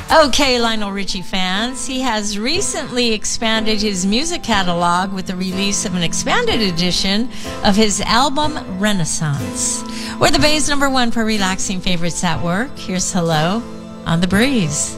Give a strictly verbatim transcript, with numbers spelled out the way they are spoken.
Okay, Lionel Richie fans, he has recently expanded his music catalog with the release of an expanded edition of his album Renaissance. We're the Bay's number one for relaxing favorites at work. Here's Hello on the Breeze.